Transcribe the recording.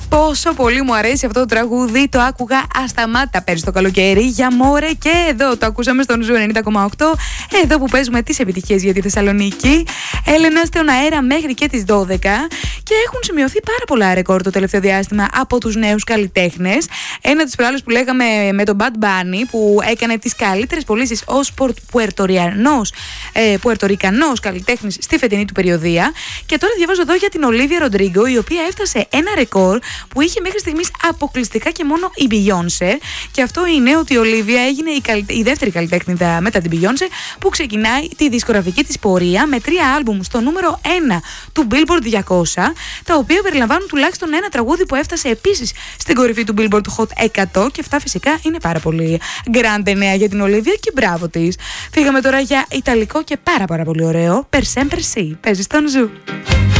Πόσο πολύ μου αρέσει αυτό το τραγούδι. Το άκουγα ασταμάτητα πέρυσι το καλοκαίρι. Για μόρε, και εδώ το ακούσαμε στον Ζου 90,8. Εδώ που παίζουμε τις επιτυχίες για τη Θεσσαλονίκη. Έλενα στον αέρα μέχρι και τις 12. Και έχουν σημειωθεί πάρα πολλά ρεκόρ το τελευταίο διάστημα από τους νέους καλλιτέχνες. Ένα της προάλλες που λέγαμε με τον Bad Bunny, που έκανε τις καλύτερες πωλήσεις ως πουερτορικανός καλλιτέχνης στη φετινή του περιοδία. Και τώρα διαβάζω εδώ για την Ολίβια Ροντρίγκο, η οποία έφτασε ένα ρεκόρ που είχε μέχρι στιγμής αποκλειστικά και μόνο η Beyoncé. Και αυτό είναι ότι η Ολίβια έγινε η δεύτερη καλλιτέχνηδα μετά την Beyoncé που ξεκινάει τη δισκογραφική της πορεία με 3 άλμπουμ στο νούμερο 1 του Billboard 200, τα οποία περιλαμβάνουν τουλάχιστον ένα τραγούδι που έφτασε επίσης στην κορυφή του Billboard Hot 100. Και αυτά φυσικά είναι πάρα πολύ γκράντε νέα για την Ολίβια και μπράβο της. Φύγαμε τώρα για ιταλικό και πάρα πολύ ωραίο. Per sempre sì. Παίζει στον Ζου.